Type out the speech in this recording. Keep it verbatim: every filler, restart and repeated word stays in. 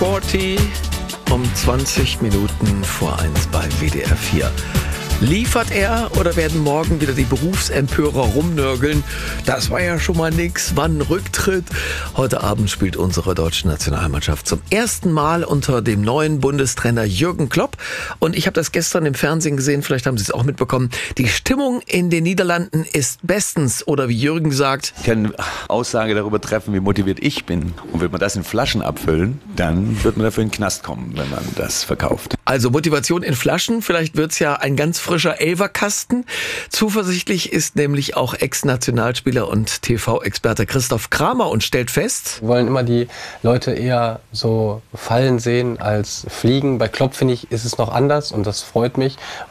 Sporty um zwanzig Minuten vor eins bei W D R vier. Liefert er oder werden morgen wieder die Berufsempörer rumnörgeln? Das war ja schon mal nix. Wann Rücktritt? Heute Abend spielt unsere deutsche Nationalmannschaft zum ersten Mal unter dem neuen Bundestrainer Jürgen Klopp. Und ich habe das gestern im Fernsehen gesehen, vielleicht haben Sie es auch mitbekommen. Die Stimmung in den Niederlanden ist bestens. Oder wie Jürgen sagt: Ich kann eine Aussage darüber treffen, wie motiviert ich bin. Und will man das in Flaschen abfüllen, dann wird man dafür in den Knast kommen, wenn man das verkauft. Also Motivation in Flaschen. Vielleicht wird's ja ein ganz frischer Elferkasten. Zuversichtlich ist nämlich auch Ex-Nationalspieler und T V-Experte Christoph Kramer und stellt fest: Wir wollen immer die Leute eher so fallen sehen als fliegen. Bei Klopp, finde ich, ist es noch anders und das freut mich.